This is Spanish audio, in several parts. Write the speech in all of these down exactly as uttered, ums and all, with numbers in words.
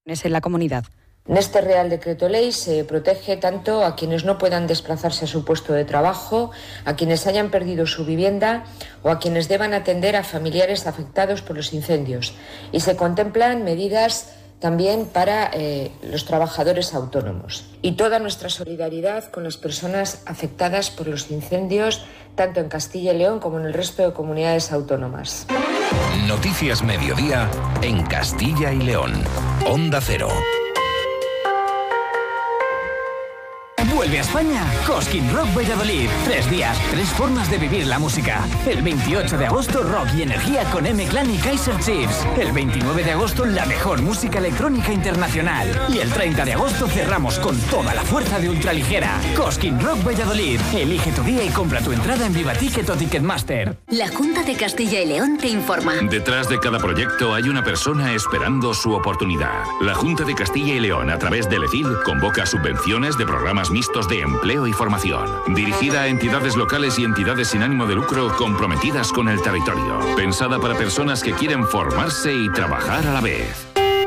en la comunidad. En este Real Decreto Ley se protege tanto a quienes no puedan desplazarse a su puesto de trabajo, a quienes hayan perdido su vivienda o a quienes deban atender a familiares afectados por los incendios. Y se contemplan medidas también para eh, los trabajadores autónomos. Y toda nuestra solidaridad con las personas afectadas por los incendios, tanto en Castilla y León como en el resto de comunidades autónomas. Noticias Mediodía en Castilla y León. Onda Cero. Vuelve a España Cosquín Rock Valladolid. Tres días, tres formas de vivir la música. El veintiocho de agosto, rock y energía con M-Clan y Kaiser Chiefs. El veintinueve de agosto, la mejor música electrónica internacional. Y el treinta de agosto cerramos con toda la fuerza de ultraligera. Cosquín Rock Valladolid. Elige tu día y compra tu entrada en Vivaticket o Ticketmaster. La Junta de Castilla y León te informa. Detrás de cada proyecto hay una persona esperando su oportunidad. La Junta de Castilla y León, a través del E C I L, convoca subvenciones de programas mixtos de empleo y formación, dirigida a entidades locales y entidades sin ánimo de lucro comprometidas con el territorio, pensada para personas que quieren formarse y trabajar a la vez.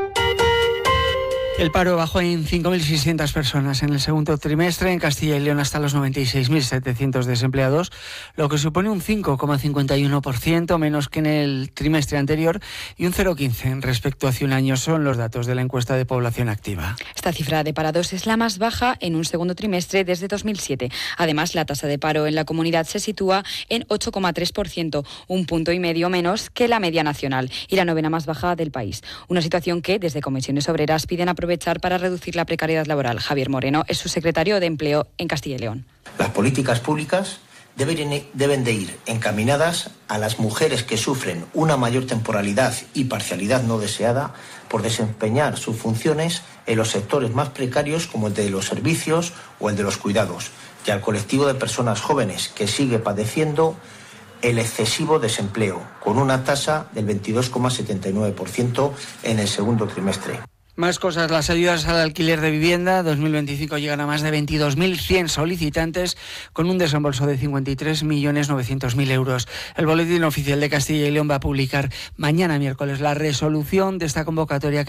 El paro bajó en cinco mil seiscientas personas en el segundo trimestre en Castilla y León hasta los noventa y seis mil setecientos desempleados, lo que supone un cinco coma cincuenta y uno por ciento menos que en el trimestre anterior y un cero coma quince por ciento respecto a hace un año. Son los datos de la encuesta de población activa. Esta cifra de parados es la más baja en un segundo trimestre desde dos mil siete. Además, la tasa de paro en la comunidad se sitúa en ocho coma tres por ciento, un punto y medio menos que la media nacional y la novena más baja del país. Una situación que desde Comisiones Obreras piden aprovechar para reducir la precariedad laboral. Javier Moreno es su secretario de Empleo en Castilla y León. Las políticas públicas deben, deben de ir encaminadas a las mujeres que sufren una mayor temporalidad y parcialidad no deseada por desempeñar sus funciones en los sectores más precarios como el de los servicios o el de los cuidados, y al colectivo de personas jóvenes que sigue padeciendo el excesivo desempleo, con una tasa del veintidós coma setenta y nueve por ciento en el segundo trimestre. Más cosas, las ayudas al alquiler de vivienda dos mil veinticinco llegan a más de veintidós mil cien solicitantes con un desembolso de cincuenta y tres millones novecientos mil euros. El Boletín Oficial de Castilla y León va a publicar mañana miércoles la resolución de esta convocatoria que